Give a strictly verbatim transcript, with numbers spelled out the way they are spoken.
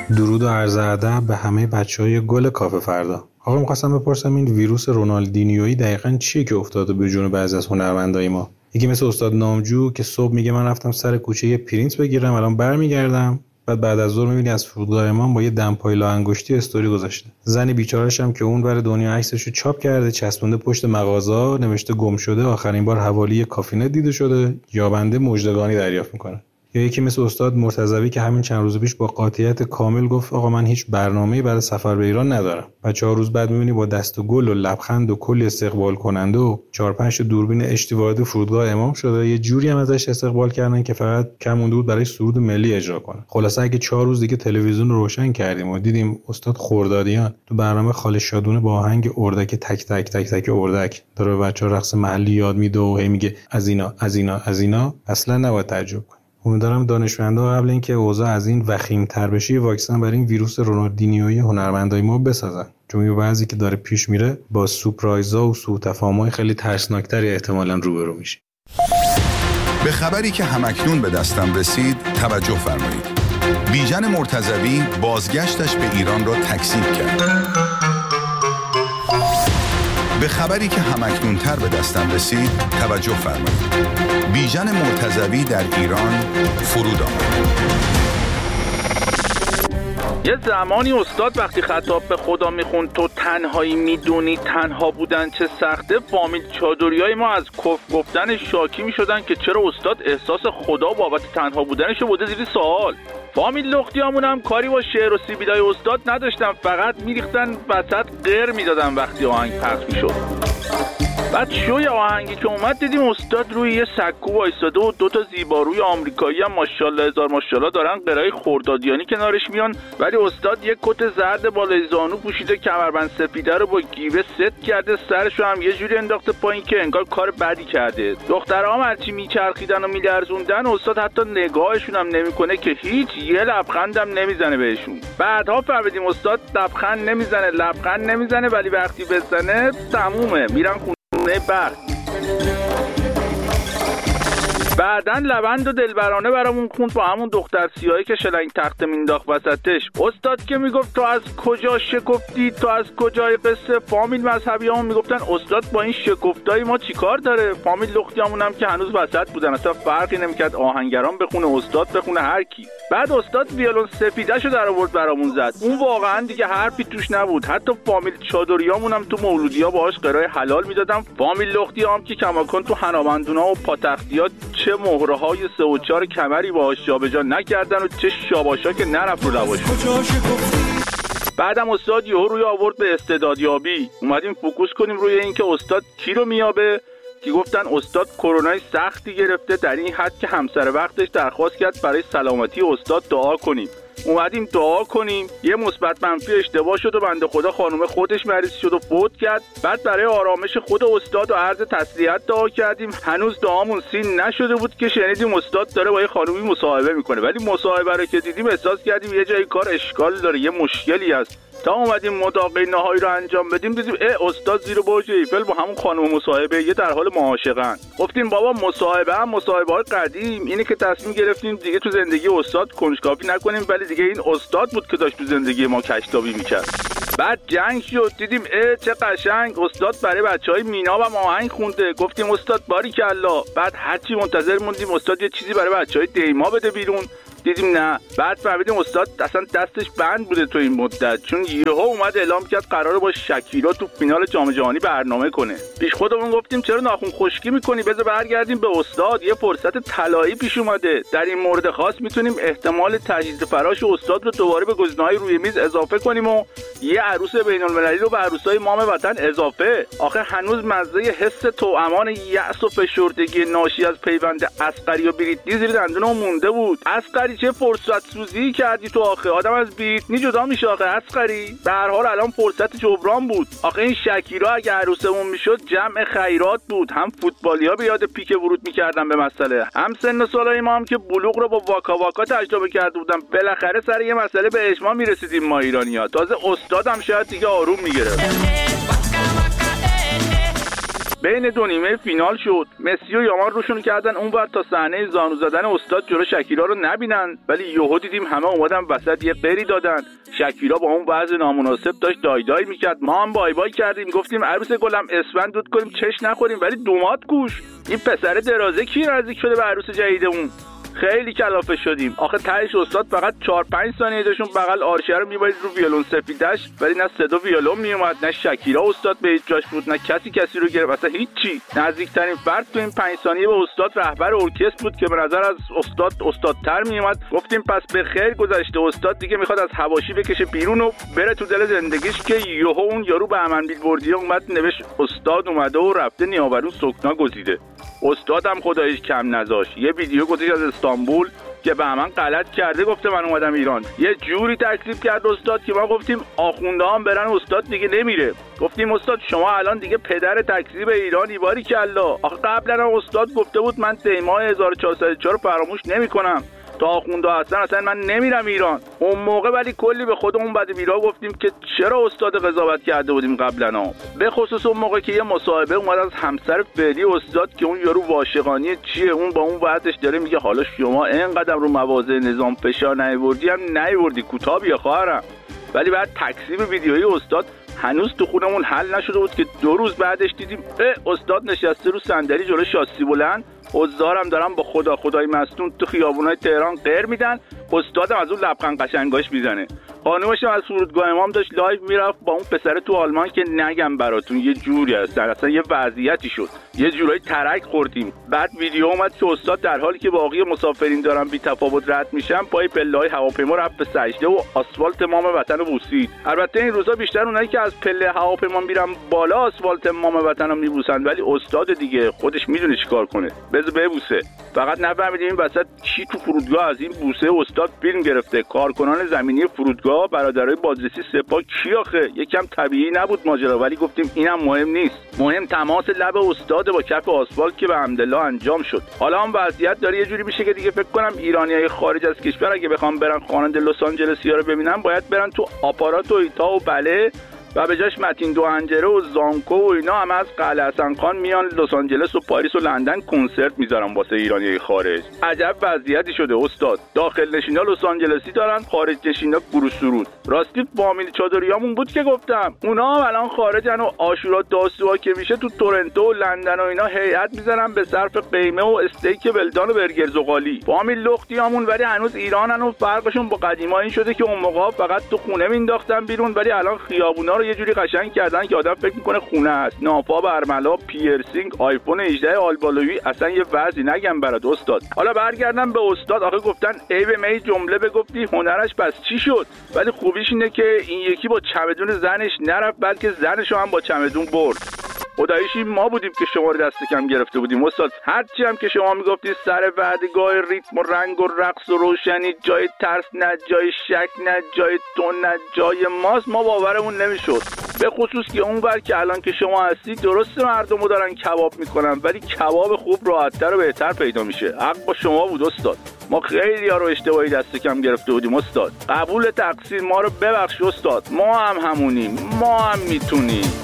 درود و عرض ادب به همه بچهای گل کافه فردا. آقا می‌خواستم بپرسم این ویروس رونالدینیویی دقیقاً چیه که افتاده به جون بعضی از هنرمندای ما؟ یکی مثل استاد نامجو که صبح میگه من رفتم سر کوچه یه پرینت بگیرم الان برمیگردم، بعد بعد از ظهر میبینی از فرودگاه امام با یه دمپای لا انگشتی استوری گذاشته. زنی بیچاره‌ش هم که اون ور دنیا عکسشو چاپ کرده چسبونده پشت مغازه، نوشته گم شده، آخرین بار حوالی کافینت دیده شده، یابنده مژدگانی دریافت میکنه. یا یکی مثل استاد مرتضوی که همین چند روز پیش با قاطعیت کامل گفت آقا من هیچ برنامه‌ای برای سفر به ایران ندارم. بعد چهار روز بعد می‌بینی با دست و گل و لبخند و کلی استقبال کننده و چهار پنج تا دوربین اشتی وارد فرودگاه امام شده. یه جوری هم ازش استقبال کردن که فقط کم مونده بود برای سرود ملی اجرا کنه. خلاصه اگه چهار روز دیگه تلویزیون رو روشن کردیم و دیدیم استاد خردادیان تو برنامه خاله شادونه با آهنگ اردک تک تک تک تک اردک داره بچه‌ها رقص محلی یاد میده و هی میگه از اینا از اینا از اینا، اصلا نباید تعجب کنیم. امیدوارم دانشمندا قبل اینکه اوضاع از این وخیم‌تر بشه واکسن برای این ویروس رونالدینیویی هنرمندای ما بسازن، چون یه بعضی که داره پیش میره با سورپرایزا و سوء تفاهم‌های خیلی ترسناکتری احتمالاً روبرو میشه. به خبری که همکنون به دستم رسید توجه فرمایید. بیژن مرتضوی بازگشتش به ایران را تکذیب کرد. به خبری که همکنون تر به دستم رسید توجه فرمایید. بیژن مرتضوی در ایران فرود آمد. یه زمانی استاد وقتی خطاب به خدا میخوند تو تنهایی میدونی تنها بودن چه سخته، فامیل چادریای ما از کف گفتن شاکی میشدن که چرا استاد احساس خدا بابت تنها بودنش رو بوده زیر سوال. فامیل لختیامون هم کاری با شعر و سیبیلای استاد نداشتن، فقط میریختن وسط غر میدادن وقتی آهنگ پخش میشد. بعد شوی آهنگی که اومد دیدیم استاد روی یه سکو وایساده و دوتا زیباروی آمریکایی هم ماشاءالله هزار ماشاءالله دارن قرای خردادیانی کنارش میان، ولی استاد یه کت زرد بالای زانو پوشیده، کمربند سفیده رو با گیوه ست کرده، سرشو هم یه جوری انداخته پایین که انگار کار بدی کرده. دخترها هم هرچی میچرخیدن و میلرزوندن استاد حتی نگاهشون هم نمیکنه که هیچ یه لبخندم نمیزنه بهشون. بعدها فهمیدیم استاد لبخند نمیزنه لبخند نمیزنه ولی وقتی بزنه تمومه، میرن بعد بعدن لبند و دلبرانه برامون خوند با همون دختر سیاهی که شلنگ تخته مینداخت وسطش. استاد که میگفت تو از کجا شکفتی، تو از کجای قصه. فامیل مذهبی همون میگفتن استاد با این شکفتای ما چیکار داره. فامیل لختیامون هم که هنوز وسط بودن، اصلا فرقی نمیکرد آهنگران بخونه استاد بخونه هر کی. بعد استاد ویولون سفیده‌شو در آورد برامون زد، اون واقعا دیگه حرفی توش نبود. حتی فامیل چادریامون هم تو مولودی‌ها باهاش قرای حلال میدادن. فامیل لختیام که کماکان تو حنابندونا و پاتختیات چه مهره‌های سه و چهار کمری باهاش جابجا نکردن و چه شاباشا که نرفت رو لباش. بعدم استاد یهو روی آورد به استعدادیابی. اومدیم فوکوس کنیم روی این که استاد کی رو میابه، که گفتن استاد کرونای سختی گرفته در این حد که همسر وقتش درخواست کرد برای سلامتی استاد دعا کنیم. اومدیم دعا کنیم، یه مثبت منفی اشتباه شد و بنده خدا خانم خودش مریض شد و فوت کرد. بعد برای آرامش خود استاد و عرض تسلیت دعا کردیم. هنوز دعامون سین نشده بود که شنیدیم استاد داره با یه خانومی مصاحبه میکنه، ولی مصاحبه رو که دیدیم احساس کردیم یه جای کار اشکال داره، یه مشکلی هست. تا اومدیم مداقه نهایی رو انجام بدیم دیدیم اه استاد زیر برج ایفل با همون خانم مصاحبه یه در حال معاشقن. گفتیم بابا مصاحبه هم مصاحبه‌های قدیم اینه که تصمیم گرفتیم دیگه تو زندگی استاد کنجکاوی نکنیم، ولی دیگه این استاد بود که داشت تو زندگی ما کشتابی میکرد. بعد جنگ شد، دیدیم اه چه قشنگ استاد برای بچهای مینا و آهنگ خونده. گفتیم استاد باریکالله. بعد هرچی منتظر موندیم استاد یه چیزی برای بچهای دیما بده بیرون، دیدیم نه. بعد فهمیدیم استاد اصلا دستش بند بوده تو این مدت، چون یهو اومد اعلام کرد قراره با شکیرا تو فینال جام جهانی برنامه کنه. پیش خودمون گفتیم چرا ناخن خشکی میکنی، بذار برگردیم به استاد، یه فرصت طلایی پیش اومده. در این مورد خاص میتونیم احتمال تجهیز فراش استاد رو دوباره به گزینه‌های روی میز اضافه کنیم و یه عروس بین‌المللی رو به عروسای مام وطن اضافه. آخه هنوز مزه حس توامان یأس و فشردگی ناشی از پیوند اصغری و بریتنی زیر دندونم مونده بود. اصغری چه فرصت سوزی کردی تو، آخه آدم از بریتنی جدا میشه آخه اصغری. به هر حال الان فرصت جبران بود. آخه این شکیرا اگه عروسمون میشد جمع خیرات بود، هم فوتبالیا به یاد پیک ورود میکردن به مسئله، هم سن و سالای ما هم که بلوغ رو با واکا واکا تجربه کرده بودن. بالاخره سر یه مسئله به اجماع میرسیدیم ما ایرانی‌ها. تازه استادم شاید دیگه آروم میگرفت. بین دو نیمه فینال شد. مسی و یامان روشون کردن اون ور تا صحنه زانو زدن استاد جلو شکیرا رو نبینن، ولی یهو دیدیم همه اومدن وسط یه قری دادن. شکیرا با اون وضع نامناسب داشت دای دای میکرد. ما هم بای بای کردیم، گفتیم عروس گلم اسفند دود کنیم چش نخوریم، ولی دومات گوش. این پسر درازه کی نزدیک شده به عروس جدیدمون؟ خیلی کلافه شدیم. آخه تهش استاد فقط چهار پنج ثانیه داشون بغل آرشه رو میبرید رو ویولون سفیدش، ولی نه صدا ویولون میومد، نه شکیرا استاد به هیچ جاش بود، نه کسی کسی رو گرفت، اصلا هیچی. نزدیکترین فرد تو این پنج ثانیه به استاد رهبر ارکستر بود که به نظر از استاد استادتر میومد. گفتیم پس به خیر گذشته، استاد دیگه میخواد از حواشی بکشه بیرون و بره تو دل زندگیش، که یهو اون یارو به امن بیلبوردی اومد نوشت استاد اومده و رفته نیاورون سکنا گزیده. استادم خداییش کم نذاشت، یه ویدیو گذاشت از استانبول که به من غلط کرده، گفته من اومدم ایران. یه جوری تکذیب کرد استاد که ما گفتیم آخونده هم برن استاد دیگه نمیره. گفتیم استاد شما الان دیگه پدر تکذیب ایرانی، باری کلا. آخه قبلا هم استاد گفته بود من دیماه هزار و چهارصد و چهار رو فراموش نمی‌کنم، تا آخونده هستن اصلا من نمیرم ایران. اون موقع ولی کلی به خودمون بد بیرا گفتیم که چرا استاد قضاوت کرده بودیم قبلا ها. به خصوص اون موقع که یه مصاحبه اومد از همسر فعلی استاد که اون یارو واشقانی چیه، اون با اون وعدش داره میگه حالا شما اینقدر رو مواضع نظام فشار نیاوردی هم نیاوردی کوتاه بیا خواهرم. ولی بعد تکذیب ویدیویی استاد هنوز تو خونمون حل نشده بود که دو روز بعدش دیدیم استاد نشسته رو صندلی جلوی شاسی بلند، حضارم دارن با خدا خدای مستون تو خیابونای تهران غیر میدن، استادم از اون لبخند قشنگاش میزنه. خانومش از فرودگاه امام داشت لایو میرفت با اون پسر تو آلمان که نگم براتون یه جوری هستن، اصلا یه وضعیتی شد، یه جورایی ترک خوردیم. بعد ویدیو اومد که استاد در حالی که باقی مسافرین دارن بی تفاوت رد میشن پای پله‌های هواپیما رفت به سجده و آسفالت مام وطن رو بوسید. البته این روزا بیشتر اونایی که از پله هواپیما میرن بالا آسفالت مام وطن رو میبوسن، ولی استاد دیگه خودش میدونه چیکار کنه، بذار ببوسه. فقط نفهمیدیم این وسط کی تو فرودگاه از این بوسه استاد فیلم گرفته. کارکنان زمینی فرودگاه، برادرای بازرسی سپاه، کی آخه؟ یکم طبیعی نبود ماجرا، ولی گفتیم اینم مهم نیست، مهم تماس لب استاد با کف آسفالت که به حمدالله انجام شد. حالا هم وضعیت داره یه جوری میشه که دیگه فکر کنم ایرانیای خارج از کشور اگه بخوام برن خواننده لس آنجلسیا رو ببینن باید برن تو آپارات و ایتا و بله و به جاش متین دوهنجره و زانکو و اینا هم از قلعه حسن خان میان لس آنجلس و پاریس و لندن کنسرت میذارن واسه ایرانیای خارج. عجب وضعیتی شده استاد. داخل نشینا لس آنجلسی دارن، خارج نشینا گروه سرود. راستی فامیل چادریامون بود که گفتم اونا هم الان خارجن و عاشورا تاسوعا که میشه تو تورنتو و لندن و اینا هیئت میذارن به صرف قیمه و استیک ولدان و برگر زغالی. فامیل لختیامون ولی هنوز ایرانن و فرقشون با قدیما این شده که اون موقع فقط تو خونه مینداختن بیرون، ولی الان خیابونا رو یه جوری قشنگ کردن که آدم فکر میکنه خونه است. نافا، برملا، پیرسینگ، آیفون هجده آلبالویی، اصلا یه وضعی نگم برات استاد. حالا برگردم به استاد. آخه گفتن عیب می جمله بگفتی هنرش پس چی شد؟ ولی خوبیش اینه که این یکی با چمدون زنش نرفت بلکه زنشو هم با چمدون برد. خداییش ما بودیم که شما رو دست کم گرفته بودیم استاد. هرچی هم که شما میگفتی سر وعدگاه ریتم و رنگ و رقص و روشنی جای ترس نه، جای شک نه، جای تو نه، جای ماست، ما باورمون نمیشد. به خصوص که اونور که الان که شما هستی درسته مردمو دارن کباب میکنن، ولی کباب خوب راحت‌تر و بهتر پیدا میشه. حق با شما بود استاد. ما خیلی ها رو اشتباهی دست کم گرفته بودیم استاد. قبول تقصیر، ما رو ببخش استاد. ما هم همونیم، ما هم میتونیم.